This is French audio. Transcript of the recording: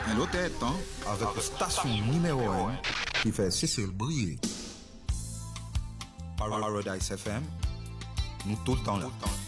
Mais l'autre temps, avec la station numéro 1 qui fait Cécile briller. Paradise FM, nous tout le temps là.